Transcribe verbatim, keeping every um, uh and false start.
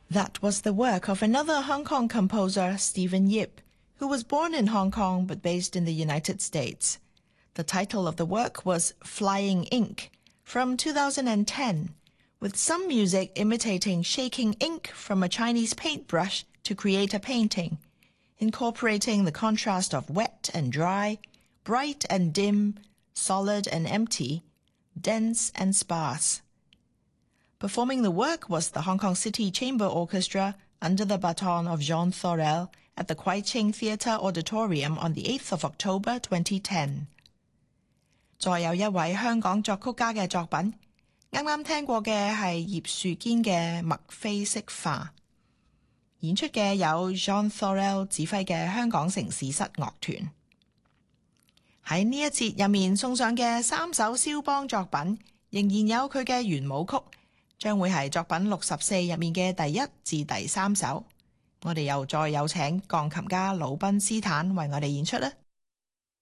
That was the work of another Hong Kong composer, Stephen Yip, who was born in Hong Kong but based in the United States. The title of the work was Flying Ink, from two thousand ten, with some music imitating shaking ink from a Chinese paintbrush to create a painting, incorporating the contrast of wet and dry, bright and dim, solid and empty, dense and sparse. Performing the work was the Hong Kong City Chamber Orchestra under the baton of Jean Thorel at the Kwai Ching Theatre Auditorium on the eighth of October twenty ten. 再有一位香港作曲家嘅作品，啱啱聽過嘅係葉樹堅嘅墨菲式化，演出嘅有 Jean Thorel 指揮嘅香港城市室樂團。喺呢一節入面送上嘅三首肖邦作品，仍然有佢嘅圓舞曲，將會係作品六十四入面嘅第一至第三首。我哋又再有請鋼琴家魯賓斯坦為我哋演出啦。